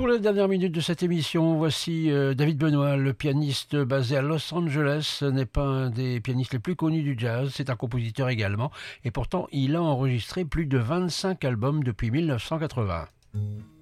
Pour la dernière minute de cette émission, voici David Benoît, le pianiste basé à Los Angeles. Ce n'est pas un des pianistes les plus connus du jazz, c'est un compositeur également. Et pourtant, il a enregistré plus de 25 albums depuis 1980.